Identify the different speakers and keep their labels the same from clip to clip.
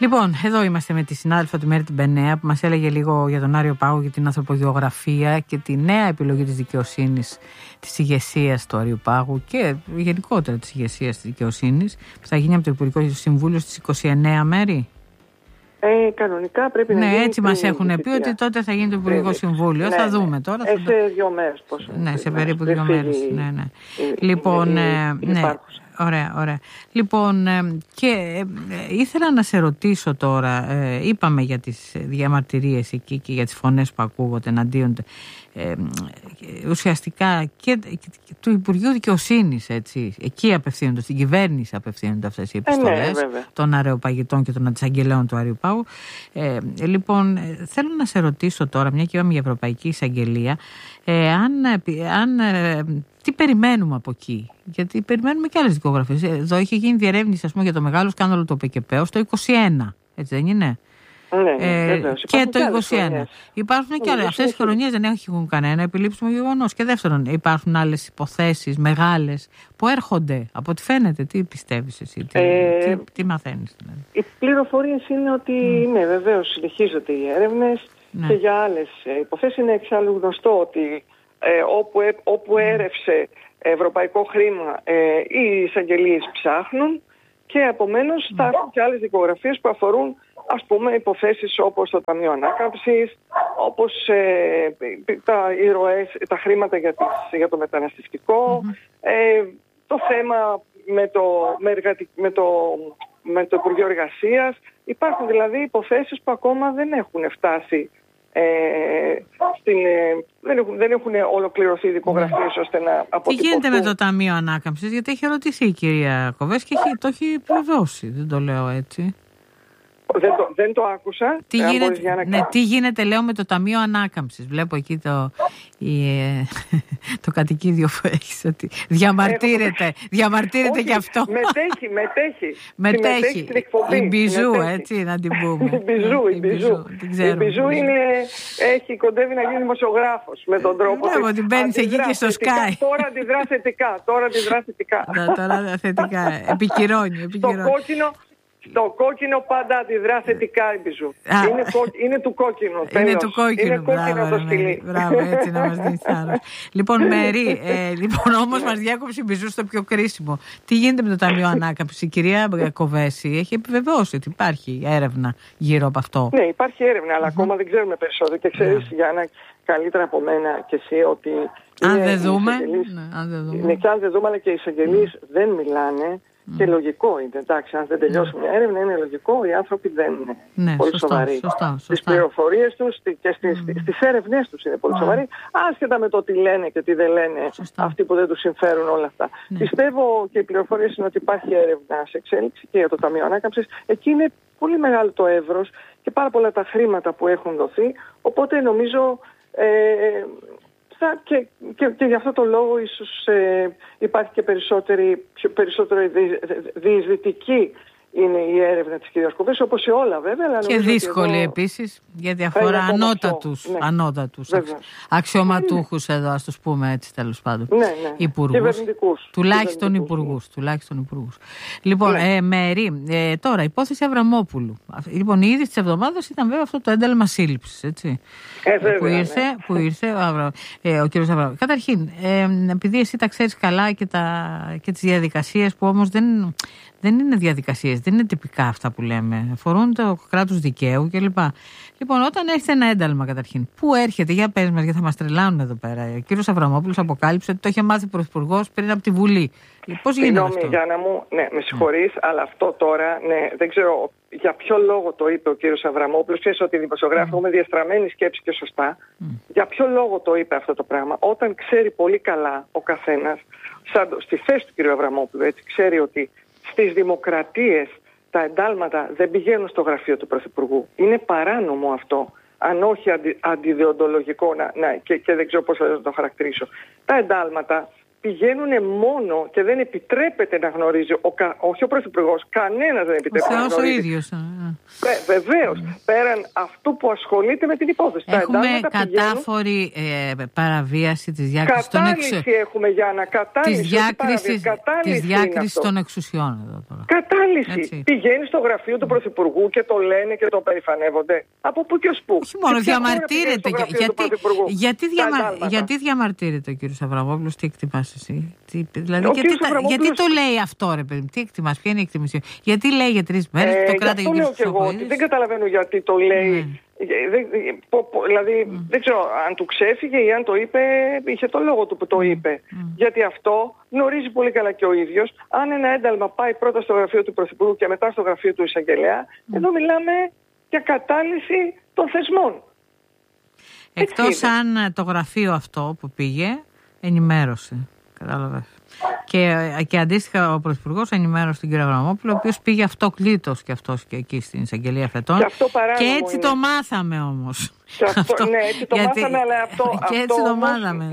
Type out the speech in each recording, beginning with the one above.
Speaker 1: Λοιπόν, εδώ είμαστε με τη συνάδελφα του Μέρη την Πενέα που μας έλεγε λίγο για τον Άριο Πάγο, για την ανθρωπογεωγραφία και τη νέα επιλογή της δικαιοσύνης, της ηγεσίας του Άριου Πάγου και γενικότερα της ηγεσίας της δικαιοσύνης που θα γίνει από το Υπουργικό Συμβούλιο στις 29 Μέρη.
Speaker 2: Κανονικά πρέπει να γίνει.
Speaker 1: Ναι, έτσι μας έχουν πει ότι τότε θα γίνει το Υπουργικό Συμβούλιο. Θα δούμε τώρα.
Speaker 2: Σε 2 μέρες πόσο.
Speaker 1: Ναι, σε περίπου 2 μέρες. Ναι. Λοιπόν, ναι. Ωραία. Λοιπόν, και ήθελα να σε ρωτήσω τώρα, είπαμε για τις διαμαρτυρίες εκεί και για τις φωνές που ακούγονται εναντίον ουσιαστικά και του Υπουργείου Δικαιοσύνης, έτσι, εκεί απευθύνονται, στην κυβέρνηση απευθύνονται αυτές οι επιστολές των αρεοπαγητών και των αντισαγγελέων του Άριου Πάγου. Λοιπόν, θέλω να σε ρωτήσω τώρα, μια και είπαμε για Ευρωπαϊκή Εισαγγελία, τι περιμένουμε από εκεί, γιατί περιμένουμε και άλλες δικογραφίες. Εδώ είχε γίνει διερεύνηση, ας πούμε, για το μεγάλο σκάνδαλο του ΠΚΠ το 21, έτσι δεν είναι? Και το 21. Υπάρχουν και άλλες. Αυτές οι χρονιές δεν έχουν κανένα επιλήψιμο γεγονός. Και δεύτερον, υπάρχουν άλλες υποθέσεις μεγάλες που έρχονται, από ό,τι φαίνεται. Τι πιστεύεις εσύ, τι μαθαίνεις δηλαδή?
Speaker 2: Οι πληροφορίες είναι ότι ναι, βεβαίως συνεχίζονται οι έρευνες και για άλλες υποθέσεις. Είναι εξάλλου γνωστό ότι όπου έρευσε ευρωπαϊκό χρήμα οι εισαγγελίες ψάχνουν και επομένως θα έχουν και άλλες δικογραφίες που αφορούν, ας πούμε, υποθέσεις όπως το Ταμείο Ανάκαμψης, όπως οι ροές, τα χρήματα για το μεταναστευτικό, το θέμα με το Υπουργείο Εργασίας. Υπάρχουν δηλαδή υποθέσεις που ακόμα δεν έχουν φτάσει, δεν έχουν ολοκληρωθεί οι δικογραφίες ώστε να αποτυπωθούν.
Speaker 1: Τι γίνεται με το Ταμείο Ανάκαμψης? Γιατί έχει ερωτήσει η κυρία Κοβές και το έχει επιβεβαιώσει, δεν το λέω έτσι.
Speaker 2: Δεν το άκουσα.
Speaker 1: Τι γίνεται, λέω, με το Ταμείο Ανάκαμψης? Βλέπω εκεί το κατοικίδιο που έχεις, ότι διαμαρτύρεται γι' αυτό.
Speaker 2: Μετέχει στην εκπομπή.
Speaker 1: Η Μπιζού, έτσι να την πούμε.
Speaker 2: Η Μπιζού κοντεύει να γίνει δημοσιογράφος με τον τρόπο.
Speaker 1: Βλέπω ότι μπαίνεις εκεί και στο Sky.
Speaker 2: Τώρα αντιδρά θετικά.
Speaker 1: Τώρα θετικά. Επικυρώνει.
Speaker 2: Στο κόκκινο πάντα αντιδρά θετικά η Μπιζού. Είναι του κόκκινου.
Speaker 1: Είναι του κόκκινου. Μπράβο, έτσι να μας δίνει θάρρος. Λοιπόν, Μέρη, όμως μας διάκοψε η Μπιζού στο πιο κρίσιμο. Τι γίνεται με το Ταμείο Ανάκαμψης? Η κυρία Κοβέση έχει επιβεβαιώσει ότι υπάρχει έρευνα γύρω από αυτό.
Speaker 2: Ναι, υπάρχει έρευνα, αλλά ακόμα δεν ξέρουμε περισσότερο. Και ξέρεις, Γιάννα, καλύτερα από μένα και εσύ, ότι
Speaker 1: αν δεν δούμε,
Speaker 2: αλλά και οι εισαγγελείς δεν μιλάνε. Και λογικό είναι, εντάξει, αν δεν τελειώσει μια έρευνα, είναι λογικό, οι άνθρωποι δεν είναι πολύ σοβαροί. Στις πληροφορίες τους και στις έρευνές τους είναι πολύ σοβαροί, άσχετα με το τι λένε και τι δεν λένε αυτοί που δεν τους συμφέρουν όλα αυτά. Πιστεύω, και οι πληροφορίες είναι ότι υπάρχει έρευνα σε εξέλιξη και για το Ταμείο Ανάκαμψης. Εκεί είναι πολύ μεγάλο το εύρος και πάρα πολλά τα χρήματα που έχουν δοθεί, οπότε νομίζω και γι' αυτό το λόγο ίσως υπάρχει και περισσότερο διεισδυτική είναι η έρευνα της κυρίας Κοβές, όπως σε όλα βέβαια. Αλλά
Speaker 1: και δύσκολη επίσης, γιατί αφορά ανώτατους αξιωματούχους εδώ, ας τους πούμε έτσι, τέλος πάντων. Υπουργούς. Τουλάχιστον υπουργούς. Λοιπόν, Μέρη, τώρα υπόθεση Αβραμόπουλου. Λοιπόν, η είδηση της εβδομάδας ήταν βέβαια αυτό το ένταλμα σύλληψης, έτσι. Που ήρθε ο κύριος Αβραμόπουλος. Καταρχήν, επειδή εσύ τα ξέρεις καλά και τις διαδικασίες που όμως δεν είναι διαδικασίες, δεν είναι τυπικά αυτά που λέμε. Αφορούν το κράτος δικαίου κλπ. Λοιπόν, όταν έρχεται ένα ένταλμα, καταρχήν, πού έρχεται, για πες μας, γιατί θα μας τρελάνουν εδώ πέρα. Ο κύριος Αβραμόπουλος αποκάλυψε ότι το είχε μάθει ο Πρωθυπουργός πριν από τη Βουλή. Πώς γίνεται αυτό?
Speaker 2: Γιάννα μου, ναι, με συγχωρείς, αλλά αυτό τώρα, δεν ξέρω για ποιο λόγο το είπε ο κύριος Αβραμόπουλος. Ξέρεις ότι οι δημοσιογράφοι έχουμε διαστραμμένη σκέψη και σωστά. Για ποιο λόγο το είπε αυτό το πράγμα? Όταν ξέρει πολύ καλά ο καθένας, στη θέση του κύριου Αβραμόπουλου, έτσι, ξέρει ότι στις δημοκρατίες τα εντάλματα δεν πηγαίνουν στο γραφείο του Πρωθυπουργού. Είναι παράνομο αυτό, αν όχι αντιδιοντολογικό, και δεν ξέρω πώς θα το χαρακτηρίσω. Τα εντάλματα πηγαίνουν μόνο και δεν επιτρέπεται να γνωρίζει, όχι ο Πρωθυπουργός, κανένας δεν επιτρέπεται να γνωρίζει.
Speaker 1: Ο ίδιος.
Speaker 2: Βεβαίως, πέραν αυτού που ασχολείται με την υπόθεση.
Speaker 1: Έχουμε κατάφορη παραβίαση της διάκρισης των εξουσιών.
Speaker 2: Έχουμε, Γιάννα,
Speaker 1: της διάκρισης των εξουσιών εδώ τώρα.
Speaker 2: Κατάλυση. Έτσι. Πηγαίνει στο γραφείο του Πρωθυπουργού και το λένε και το περηφανεύονται. Από πού και ως πού.
Speaker 1: Όχι μόνο διαμαρτύρεται. Γιατί διαμαρτύρεται ο κύριος Αβραμόπουλος, τι εκτιμάς εσύ? Δηλαδή, γιατί το λέει αυτό, ρε παιδί, τι εκτιμάς, ποια είναι η εκτιμήση? Γιατί λέει για 3 μέρες που το κράταγε ο κύριος Χρυσοχοίδης?
Speaker 2: Δεν καταλαβαίνω γιατί το λέει. Δηλαδή, δεν ξέρω αν του ξέφυγε ή αν το είπε, είχε το λόγο του που το είπε. Γιατί αυτό γνωρίζει πολύ καλά και ο ίδιος. Αν ένα ένταλμα πάει πρώτα στο γραφείο του Πρωθυπουργού και μετά στο γραφείο του Εισαγγελέα, εδώ μιλάμε για κατάλυση των θεσμών.
Speaker 1: Εκτός αν το γραφείο αυτό που πήγε ενημέρωσε. Κατάλαβες. Και αντίστοιχα ο Πρωθυπουργός ενημέρωσε τον κύριο Αβραμόπουλο, ο οποίος πήγε αυτοκλήτως και αυτός και εκεί στην Εισαγγελία Φετών. Και έτσι το μάθαμε όμως.
Speaker 2: Ναι, έτσι το μάθαμε, αλλά αυτό.
Speaker 1: Και έτσι το μάθαμε.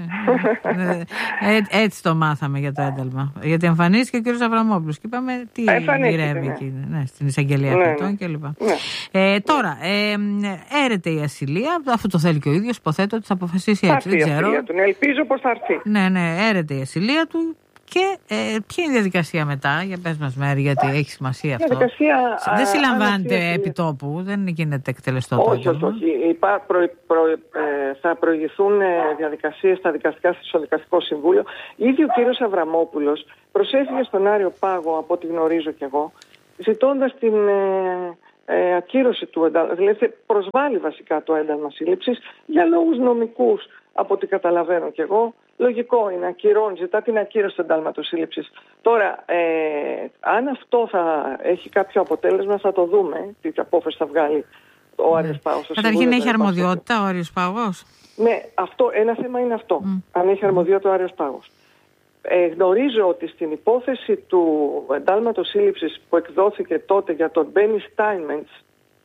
Speaker 1: Έτσι το μάθαμε για το ένταλμα. Γιατί εμφανίστηκε ο κύριος Αβραμόπουλος και είπαμε τι γυρεύει εκεί στην Εισαγγελία Φετών κλπ. Τώρα, έρεται η ασυλία, αυτό το θέλει και ο ίδιος, υποθέτω ότι θα αποφασίσει έτσι. Δεν ξέρω.
Speaker 2: Ελπίζω πως θα έρθει.
Speaker 1: Ναι, έρεται η ασυλία του. Και ποια είναι η διαδικασία μετά, για πες μας Μέρη, γιατί έχει σημασία αυτό. Δεν συλλαμβάνεται επί τόπου, δεν γίνεται εκτελεστό το ένταλμα.
Speaker 2: Όχι. Θα προηγηθούν διαδικασίες στα δικαστικά, στο Δικαστικό Συμβούλιο. Ήδη ο κύριος Αβραμόπουλος προσέφυγε στον Άριο Πάγο, από ό,τι γνωρίζω κι εγώ, ζητώντας την ακύρωση του ένταλμα. Δηλαδή προσβάλλει βασικά το ένταλμα σύλληψης για λόγους νομικούς, από ό,τι καταλαβαίνω κι εγώ. Λογικό είναι, ζητά την ακύρωση του εντάλματος σύλληψης. Τώρα, αν αυτό θα έχει κάποιο αποτέλεσμα, θα το δούμε, τι απόφαση θα βγάλει ο Άριος Πάγος.
Speaker 1: Καταρχήν έχει αρμοδιότητα ο Άριος Πάγος.
Speaker 2: Ναι, ένα θέμα είναι αυτό, αν έχει αρμοδιότητα ο Άριος Πάγος. Γνωρίζω ότι στην υπόθεση του εντάλματος σύλληψης που εκδόθηκε τότε για τον Μπένι Στάινμεντς,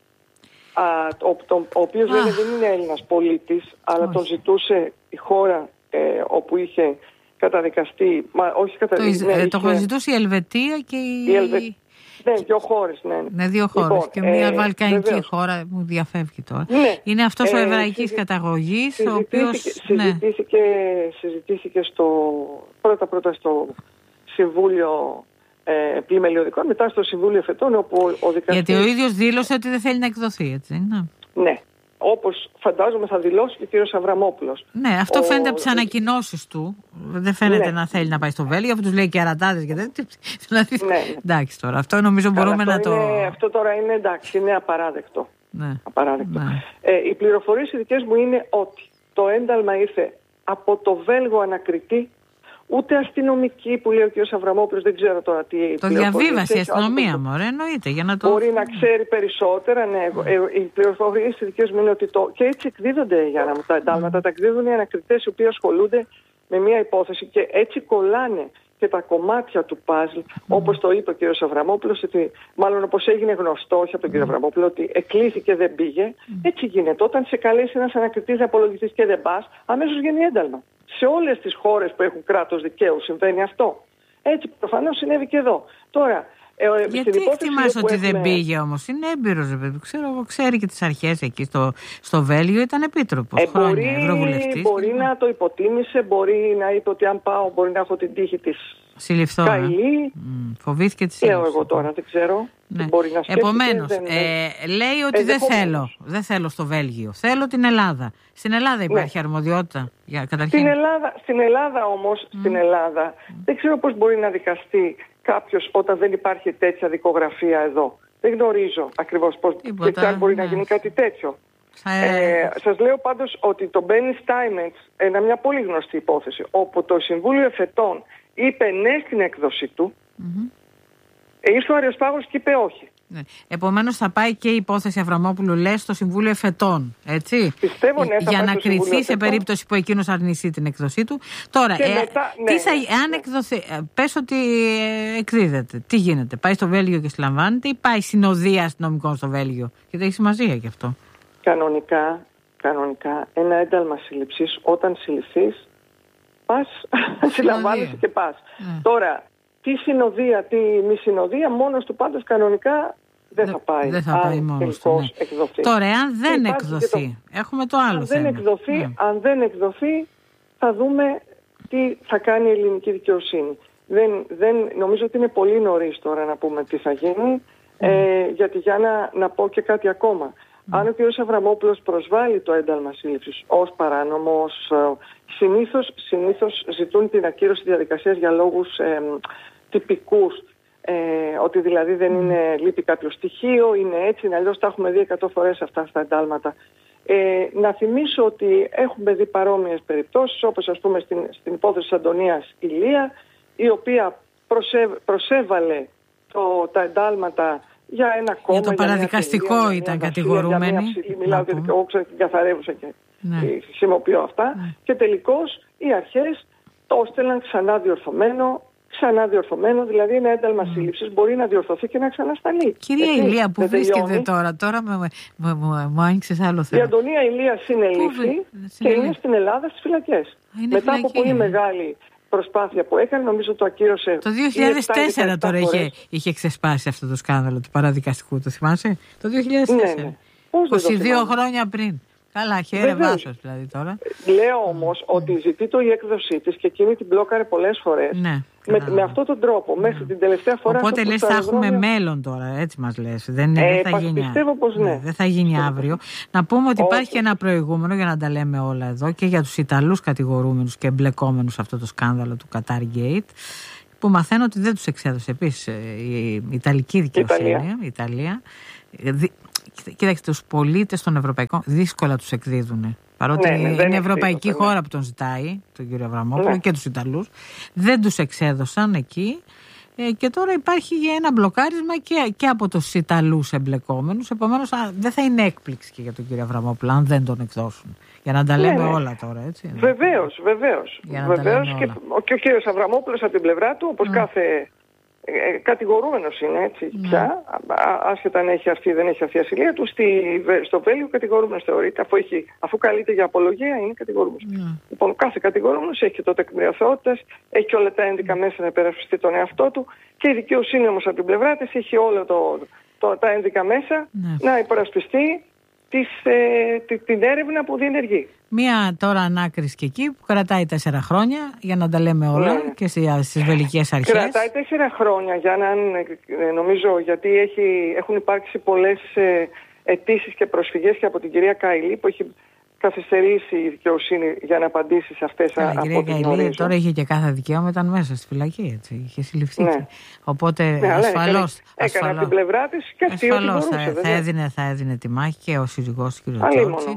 Speaker 2: ο οποίος βέβαια δεν είναι Έλληνας πολίτης, αλλά τον ζητούσε η χώρα όπου είχε καταδικαστεί.
Speaker 1: Το ζητούσε η Ελβετία και
Speaker 2: Ναι, 2 χώρες.
Speaker 1: Ναι, 2 χώρες. Λοιπόν, και μια βαλκανική χώρα μου διαφεύγει τώρα. Ναι, είναι αυτός ο εβραϊκής καταγωγής, ο οποίος
Speaker 2: συζητήθηκε πρώτα στο Συμβούλιο Πλημελιωδικών, μετά στο Συμβούλιο Φετών, όπου ο δικαστής...
Speaker 1: Γιατί ο ίδιος δήλωσε ότι δεν θέλει να εκδοθεί, έτσι.
Speaker 2: Ναι. Όπως φαντάζομαι θα δηλώσει και ο κύριος Αβραμόπουλος.
Speaker 1: Ναι, αυτό φαίνεται από τις ανακοινώσεις του. Δεν φαίνεται να θέλει να πάει στο Βέλγιο, αφού τους λέει και αρατάδες και τέτοια. Εντάξει τώρα, αυτό νομίζω μπορούμε να το...
Speaker 2: Αυτό τώρα είναι εντάξει, είναι απαράδεκτο. Απαράδεκτο. Οι πληροφορίες οι δικές μου είναι ότι το ένταλμα ήρθε από το Βέλγο ανακριτή, ούτε αστυνομική που λέει ο κ. Αβραμόπουλος, δεν ξέρω τώρα τι.
Speaker 1: Το διαβίβασε η αστυνομία, μωρέ, εννοείται. Για να το...
Speaker 2: Μπορεί να ξέρει περισσότερα, ναι. Οι πληροφορίες οι δικές μου είναι ότι και έτσι εκδίδονται, για να μου τα εντάλματα, τα εκδίδουν οι ανακριτές οι οποίοι ασχολούνται με μια υπόθεση και έτσι κολλάνε και τα κομμάτια του παζλ, όπως το είπε ο κ. Αβραμόπουλος, ότι μάλλον όπως έγινε γνωστό, όχι από τον κ. Αβραμόπουλο, ότι εκλήθηκε δεν πήγε. Έτσι γίνεται. Όταν σε καλέσει ένας ανακριτής να απολογηθείς και δεν πας, αμέσως γίνει ένταλμα. Σε όλες τις χώρες που έχουν κράτος δικαίου συμβαίνει αυτό. Έτσι προφανώς συνέβη και εδώ. Τώρα,
Speaker 1: γιατί εκτιμάς ότι δεν πήγε όμως? Είναι έμπειρος, ξέρει και τις αρχές εκεί στο Βέλγιο, ήταν επίτροπος χρόνια, ευρωβουλευτής.
Speaker 2: Μπορεί να το υποτίμησε, μπορεί να είπε ότι αν πάω μπορεί να έχω την τύχη της
Speaker 1: συλληφθώ. Φοβήθηκε τη
Speaker 2: σύλληψη. Εγώ τώρα δεν ξέρω.
Speaker 1: Ναι. Επομένως, λέει ότι δεν θέλω στο Βέλγιο, θέλω την Ελλάδα. Στην Ελλάδα υπάρχει αρμοδιότητα καταρχήν.
Speaker 2: Στην Ελλάδα όμως, δεν ξέρω πώς μπορεί να δικαστεί κάποιος όταν δεν υπάρχει τέτοια δικογραφία εδώ. Δεν γνωρίζω ακριβώς πώς μπορεί να γίνει κάτι τέτοιο. Σας λέω πάντως ότι το Μπένι Στάινμεντς, μια πολύ γνωστή υπόθεση, όπου το Συμβούλιο Εφετών είπε ναι στην έκδοση του, ήρθε ο Άριος Πάγος και είπε όχι.
Speaker 1: Ναι. Επομένως θα πάει και η υπόθεση Αβραμόπουλου, λες, στο Συμβούλιο Εφετών, έτσι.
Speaker 2: Πιστεύω, ναι,
Speaker 1: για να κριθεί σε περίπτωση που εκείνος αρνηθεί την εκδοσή του. Τώρα, αν εκδοθεί, πες ότι εκδίδεται, τι γίνεται? Πάει στο Βέλγιο και συλλαμβάνεται ή πάει συνοδεία αστυνομικών στο Βέλγιο? Γιατί έχει σημασία και αυτό.
Speaker 2: Κανονικά, ένα ένταλμα σύλληψης, όταν συλληφθείς, πας, συλλαμβάνεσαι και πας. Τώρα, τι συνοδεία, τι μη συνοδεία, μόνος του πάντως κανονικά δεν θα πάει.
Speaker 1: Δεν θα πάει μόνος του. Ναι.
Speaker 2: Εκδοθεί.
Speaker 1: Τώρα, αν δεν εκδοθεί, έχουμε το άλλο θέμα.
Speaker 2: Αν δεν εκδοθεί, θα δούμε τι θα κάνει η ελληνική δικαιοσύνη. Νομίζω ότι είναι πολύ νωρίς τώρα να πούμε τι θα γίνει, γιατί για να πω και κάτι ακόμα. Αν ο κ. Αβραμόπουλος προσβάλλει το ένταλμα σύλληψης ως παράνομο, συνήθως ζητούν την ακύρωση διαδικασίας για λόγους τυπικούς, ότι δηλαδή δεν είναι, λείπει κάποιο στοιχείο, είναι έτσι, αλλιώς τα έχουμε δει 100 φορές αυτά στα εντάλματα. Να θυμίσω ότι έχουμε δει παρόμοιες περιπτώσεις, όπως ας πούμε στην υπόθεση της Αντωνίας Ηλία, η οποία προσέβαλε τα εντάλματα για ένα κόμμα.
Speaker 1: Για το παραδικαστικό ήταν κατηγορούμενη.
Speaker 2: Μιλάω και εγώ ξέρω την καθαρεύουσα και χρησιμοποιώ αυτά. Και τελικώς οι αρχές το έστελναν ξανά διορθωμένο, δηλαδή ένα ένταλμα σύλληψης μπορεί να διορθωθεί και να ξανασταλεί.
Speaker 1: Κυρία Ηλία, που βρίσκεται τώρα μου άνοιξες άλλο θέμα.
Speaker 2: Η Αντωνία Ηλία συνελήφθη και είναι στην Ελλάδα στις φυλακές. Μετά από πολύ μεγάλη προσπάθεια που έκανε, νομίζω το ακύρωσε.
Speaker 1: Το 2004 τώρα είχε ξεσπάσει αυτό το σκάνδαλο του παραδικαστικού, το θυμάσαι? Το 2004. Ναι. 22 χρόνια πριν. Καλά, χαίρε βάσος δηλαδή τώρα.
Speaker 2: Λέω όμως ότι ζητεί η έκδοσή της και εκείνη την μπλόκαρε πολλές φορές. Ναι. Με αυτόν τον τρόπο, μέχρι την τελευταία φορά.
Speaker 1: Οπότε λες θα έχουμε μέλλον τώρα, έτσι μας λες. Δεν θα γίνει.
Speaker 2: Πιστεύω πως ναι.
Speaker 1: Δεν θα γίνει αύριο. Να πούμε ότι υπάρχει και ένα προηγούμενο, για να τα λέμε όλα εδώ, και για τους Ιταλούς κατηγορούμενους και εμπλεκόμενους σε αυτό το σκάνδαλο του Qatar Gate, που μαθαίνω ότι δεν τους εξέδωσε επίσης η Ιταλική δικαιοσύνη. Η Ιταλία. Κοίταξτε, τους πολίτες των ευρωπαϊκών δύσκολα τους εκδίδουν. Παρότι είναι ευρωπαϊκή χώρα που τον ζητάει, τον κύριο Αβραμόπουλο, και τους Ιταλούς. Δεν τους εξέδωσαν εκεί. Και τώρα υπάρχει ένα μπλοκάρισμα και από τους Ιταλούς εμπλεκόμενους. Επομένως δεν θα είναι έκπληξη και για τον κύριο Αβραμόπουλο αν δεν τον εκδώσουν. Για να τα λέμε όλα τώρα, έτσι.
Speaker 2: Βεβαίως. Και ο κύριος Αβραμόπουλος από την πλευρά του, όπως κάθε κατηγορούμενος είναι, έτσι πια, άσχετα αν έχει αυτή ή δεν έχει αυτή η ασυλία του, στο Βέλγιο κατηγορούμενος θεωρείται, αφού καλείται για απολογία, είναι κατηγορούμενος. Λοιπόν, κάθε κατηγορούμενος έχει και το τεκμήριο αθωότητας, έχει και όλα τα ένδικα μέσα να υπερασπιστεί τον εαυτό του, και η δικαιοσύνη όμως από την πλευρά της έχει όλα τα ένδικα μέσα να υπερασπιστεί την έρευνα που διενεργεί.
Speaker 1: Μία τώρα ανάκριση και εκεί που κρατάει 4 χρόνια, για να τα λέμε όλα, και στις βελγικές αρχές.
Speaker 2: Κρατάει 4 χρόνια, νομίζω, γιατί έχουν υπάρξει πολλές αιτήσεις και προσφυγές και από την κυρία Καηλή, που έχει καθυστερήσει η δικαιοσύνη για να απαντήσει σε αυτές.
Speaker 1: Η κυρία Καηλή τώρα είχε και κάθε δικαίωμα, ήταν μέσα στη φυλακή, έτσι, είχε συλληφθεί. Οπότε ασφαλώς
Speaker 2: έκανε την πλευρά της και αυτή
Speaker 1: θα έδινε τη μάχη και ο σύζυγός του κ. Τσότσι.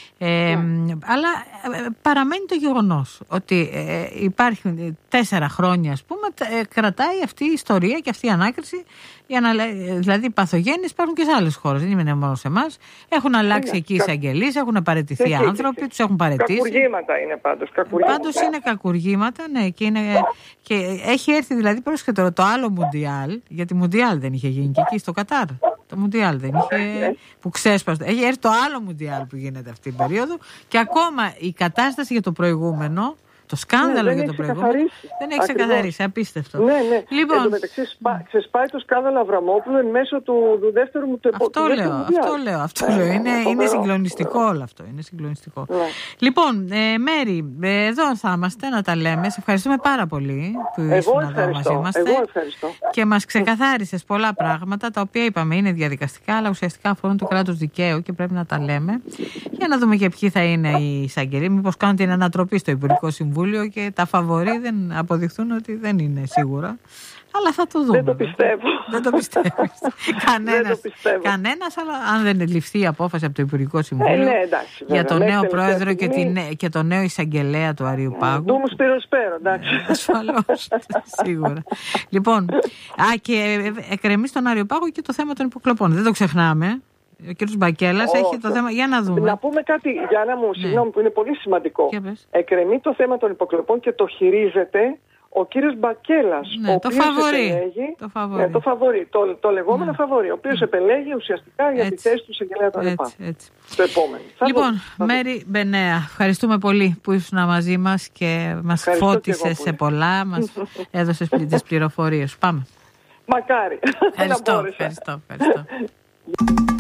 Speaker 1: Αλλά παραμένει το γεγονός ότι υπάρχουν 4 χρόνια, ας πούμε, κρατάει αυτή η ιστορία και αυτή η ανάκριση. Δηλαδή οι παθογένειες υπάρχουν και σε άλλες χώρες, δεν είναι μόνο σε εμάς. Έχουν αλλάξει εκεί οι εισαγγελείς, έχουν παραιτηθεί άνθρωποι, τους έχουν παραιτήσει.
Speaker 2: Κακουργήματα είναι πάντως.
Speaker 1: Πάντως είναι κακουργήματα, ναι, και έχει έρθει δηλαδή πρόσχετο το άλλο Μουντιάλ, γιατί Μουντιάλ δεν είχε γίνει και εκεί στο Κατάρ. Το Μουντιάλ δεν είχε, που ξέσπασε. Έχει έρθει το άλλο Μουντιάλ που γίνεται αυτή την περίοδο, και ακόμα η κατάσταση για το προηγούμενο, το σκάνδαλο για το προηγούμενο, δεν έχει ξεκαθαρίσει. Απίστευτο.
Speaker 2: Ναι. Λοιπόν, εν τω μεταξύ ξεσπάει το σκάνδαλο Αβραμόπουλου εν μέσω του δεύτερου μου του επόμενου.
Speaker 1: Αυτό λέω. Είναι συγκλονιστικό όλο αυτό. Είναι συγκλονιστικό. Λοιπόν, Μέρη, εδώ θα είμαστε να τα λέμε. Σε ευχαριστούμε πάρα πολύ που ήσουν εδώ μαζί μας.
Speaker 2: Εγώ ευχαριστώ.
Speaker 1: Και μας ξεκαθάρισες πολλά πράγματα, τα οποία είπαμε είναι διαδικαστικά, αλλά ουσιαστικά αφορούν το κράτος δικαίου και πρέπει να τα λέμε. Για να δούμε και ποιοι θα είναι οι εισαγγελείς. Μήπως κάνουν την ανατροπή στο Υπουργικό Συμβούλιο και τα φαβορί δεν αποδειχθούν ότι δεν είναι σίγουρα. Αλλά θα το δούμε.
Speaker 2: Δεν το πιστεύω.
Speaker 1: Δεν το πιστεύεις. Κανένας, αλλά αν δεν ληφθεί η απόφαση από το Υπουργικό Συμβούλιο για τον νέο πρόεδρο και τον νέο εισαγγελέα του Αριουπάγου.
Speaker 2: Του μου σπέρω, εντάξει.
Speaker 1: Ασφαλώς, σίγουρα. Λοιπόν, και εκκρεμεί στον Αριουπάγο και το θέμα των υποκλοπών. Δεν το ξεχνάμε. Ο κ. Μπακέλας έχει το θέμα. Για να δούμε.
Speaker 2: Να πούμε κάτι, Γιάννα μου, συγγνώμη, που είναι πολύ σημαντικό. Εκκρεμεί το θέμα των υποκλοπών και το χειρίζεται ο κύριος Μπακέλας, ο οποίος επελέγει, το φαβορί, το λεγόμενο φαβορί, ο οποίος επελέγει ουσιαστικά για τη θέση του εισαγγελέα των ΕΠΑ. Το επόμενο.
Speaker 1: Λοιπόν, Μέρη Μπενέα, ευχαριστούμε πολύ που ήσουν μαζί μας και μας φώτισες σε πολλά, μας έδωσες τις πληροφορίες. Πάμε.
Speaker 2: Μακάρι.
Speaker 1: Ευχαριστώ.